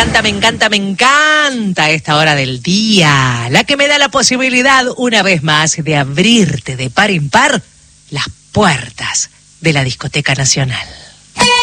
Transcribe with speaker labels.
Speaker 1: me encanta esta hora del día, la que me da la posibilidad una vez más de abrirte de par en par las puertas de la Discoteca Nacional.